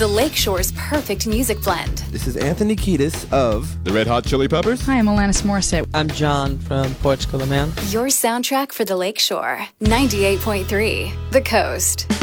the Lakeshore's perfect music blend. This is Anthony Kiedis of the Red Hot Chili Peppers. Hi, I'm Alanis Morissette. I'm John from Portugal, the Man. Your soundtrack for the Lakeshore. 98.3 The Coast.